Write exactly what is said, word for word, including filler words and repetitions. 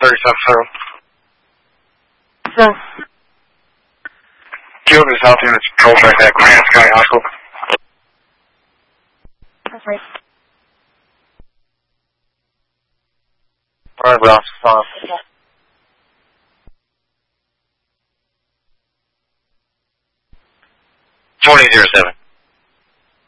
thirty-seven Federal. Sir. Field is South Units Control Track at Grants County High School. That's right. Alright, well, uh, twenty zero seven.